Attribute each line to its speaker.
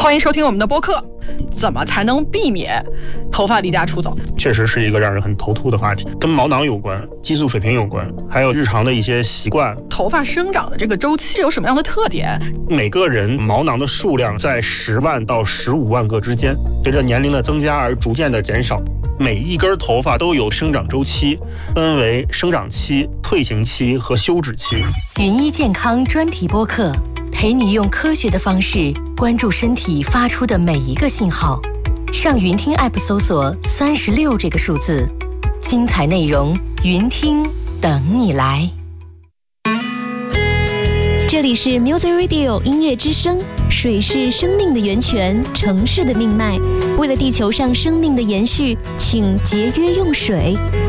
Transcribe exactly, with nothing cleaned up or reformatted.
Speaker 1: 欢迎收听我们的播客。怎么才能避免头发离家出走？
Speaker 2: 确实是一个让人很头秃的话题，跟毛囊有关，激素水平有关，还有日常的一些习惯。
Speaker 1: 头发生长的这个周期有什么样的特点？
Speaker 2: 每个人毛囊的数量在十万到十五万个之间，随着年龄的增加而逐渐的减少。每一根头发都有生长周期，分为生长期、退行期和休止期。
Speaker 3: 云医健康专题播客，陪你用科学的方式关注身体发出的每一个信号。上云听 App 搜索三十六这个数字，精彩内容云听等你来。
Speaker 4: 这里是 Music Radio 音乐之声。水是生命的源泉，城市的命脉。为了地球上生命的延续，请节约用水。